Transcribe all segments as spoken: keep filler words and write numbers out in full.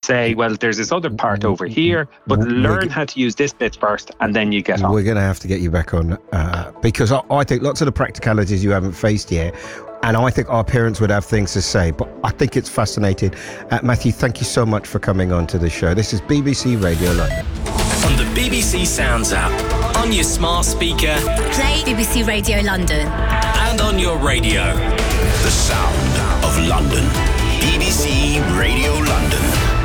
say, well, there's this other part over here, but learn how to use this bit first and then you get on. We're going to have to get you back on uh, because I, I think lots of the practicalities you haven't faced yet, and I think our parents would have things to say, but I think it's fascinating. Uh, Matthew, thank you so much for coming on to the show. This is B B C Radio London. On the B B C Sounds app, on your smart speaker, play B B C Radio London. And on your radio. The sound of London. B B C Radio London.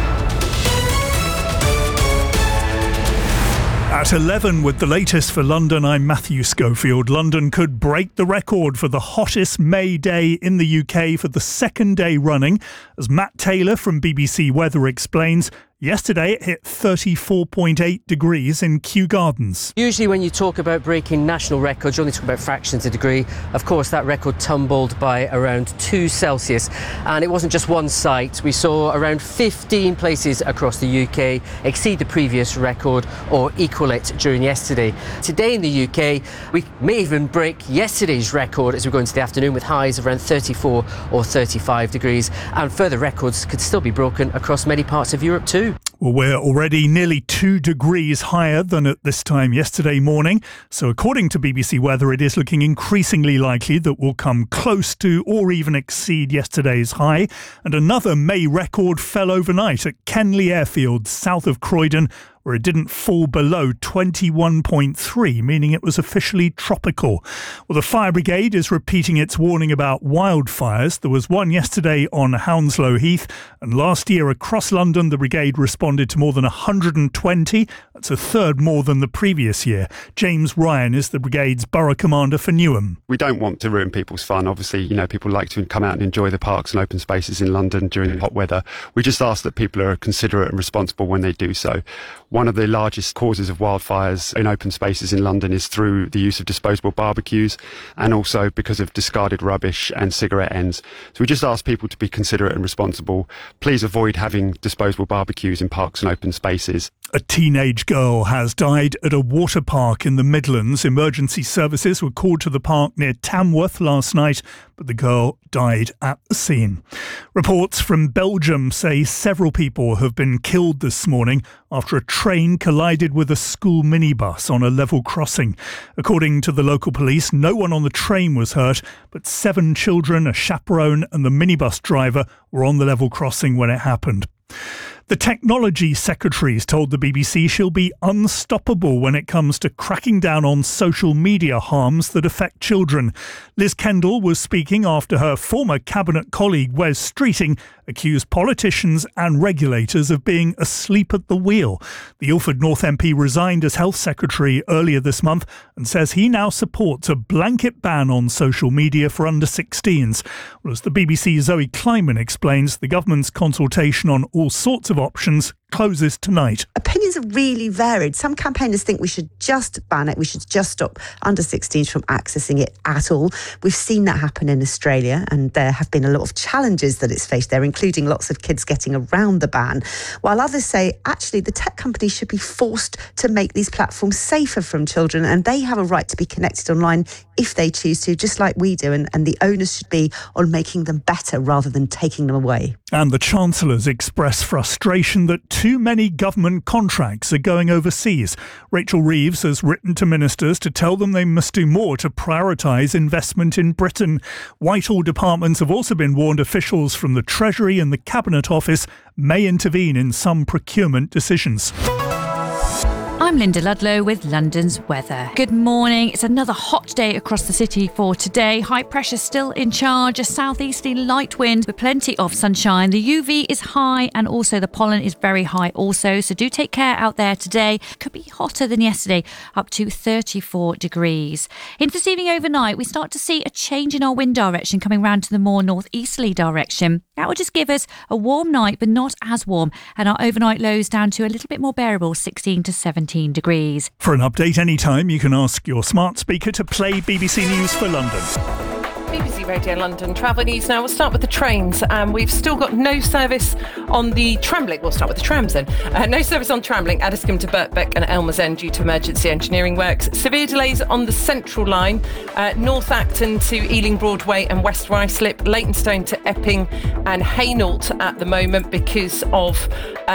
At eleven with the latest for London, I'm Matthew Schofield. London could break the record for the hottest May day in the U K for the second day running. As Matt Taylor from B B C Weather explains, yesterday it hit thirty-four point eight degrees in Kew Gardens. Usually when you talk about breaking national records, you're only talking about fractions of a degree. Of course, that record tumbled by around two Celsius. And it wasn't just one site. We saw around fifteen places across the U K exceed the previous record or equal it during yesterday. Today in the U K, we may even break yesterday's record as we go into the afternoon with highs of around thirty-four or thirty-five degrees. And further records could still be broken across many parts of Europe too. Well, we're already nearly two degrees higher than at this time yesterday morning. So according to B B C Weather, it is looking increasingly likely that we'll come close to or even exceed yesterday's high. And another May record fell overnight at Kenley Airfield, south of Croydon, where it didn't fall below twenty-one point three, meaning it was officially tropical. Well, the fire brigade is repeating its warning about wildfires. There was one yesterday on Hounslow Heath, and last year across London, the brigade responded to more than one hundred twenty. That's a third more than the previous year. James Ryan is the brigade's borough commander for Newham. We don't want to ruin people's fun. Obviously, you know, people like to come out and enjoy the parks and open spaces in London during hot weather. We just ask that people are considerate and responsible when they do so. One of the largest causes of wildfires in open spaces in London is through the use of disposable barbecues and also because of discarded rubbish and cigarette ends. So we just ask people to be considerate and responsible. Please avoid having disposable barbecues in parks and open spaces. A teenage girl has died at a water park in the Midlands. Emergency services were called to the park near Tamworth last night, but the girl died at the scene. Reports from Belgium say several people have been killed this morning after a train collided with a school minibus on a level crossing. According to the local police, no one on the train was hurt, but seven children, a chaperone and the minibus driver were on the level crossing when it happened. The Technology Secretary's told the B B C she'll be unstoppable when it comes to cracking down on social media harms that affect children. Liz Kendall was speaking after her former cabinet colleague Wes Streeting accused politicians and regulators of being asleep at the wheel. The Ilford North M P resigned as Health Secretary earlier this month and says he now supports a blanket ban on social media for under sixteens. Well, as the B B C's Zoe Kleiman explains, the government's consultation on all sorts of options closes tonight. Opinions are really varied. Some campaigners think we should just ban it. We should just stop under sixteens from accessing it at all. We've seen that happen in Australia, and there have been a lot of challenges that it's faced there, including lots of kids getting around the ban. While others say, actually, the tech companies should be forced to make these platforms safer from children, and they have a right to be connected online if they choose to, just like we do, and, and the onus should be on making them better rather than taking them away. And the Chancellor's expressed frustration that too many government contracts are going overseas. Rachel Reeves has written to ministers to tell them they must do more to prioritise investment in Britain. Whitehall departments have also been warned officials from the Treasury and the Cabinet Office may intervene in some procurement decisions. I'm Linda Ludlow with London's weather. Good morning. It's another hot day across the city for today. High pressure still in charge, a southeasterly light wind with plenty of sunshine. The U V is high and also the pollen is very high also. So do take care out there today. Could be hotter than yesterday, up to thirty-four degrees. Into this evening overnight, we start to see a change in our wind direction coming round to the more northeasterly direction. That will just give us a warm night, but not as warm. And our overnight lows down to a little bit more bearable, sixteen to seventeen degrees. For an update anytime, you can ask your smart speaker to play B B C News for London. B B C Radio London travel news now. We'll start with the trains. Um, we've still got no service on the Tramlink. We'll start with the trams then. Uh, no service on Tramlink, Addiscombe to Birkbeck and Elmer's End due to emergency engineering works. Severe delays on the Central Line, uh, North Acton to Ealing Broadway and West Ruislip, Leytonstone to Epping and Hainault at the moment because of... Uh,